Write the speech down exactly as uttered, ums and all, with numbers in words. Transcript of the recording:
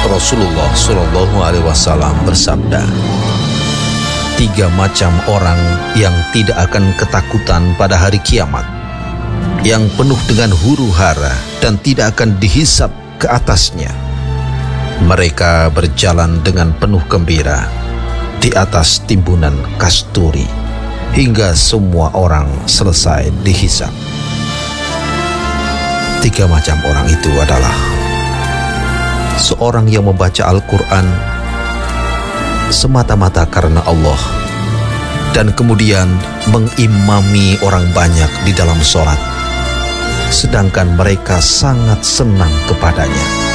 Rasulullah Shallallahu Alaihi Wasallam bersabda, tiga macam orang yang tidak akan ketakutan pada hari kiamat, yang penuh dengan huru hara dan tidak akan dihisap ke atasnya. Mereka berjalan dengan penuh gembira di atas timbunan kasturi hingga semua orang selesai dihisap. Tiga macam orang itu adalah seorang yang membaca Al-Quran semata-mata karena Allah dan kemudian mengimami orang banyak di dalam sholat, sedangkan mereka sangat senang kepadanya.